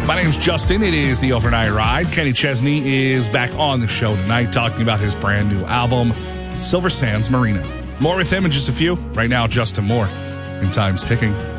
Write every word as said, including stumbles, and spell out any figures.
My name's Justin. It is the Overnight Ride. Kenny Chesney is back on the show tonight talking about his brand new album, Silver Sands Marina. More with him in just a few. Right now, Justin Moore in Time's Ticking.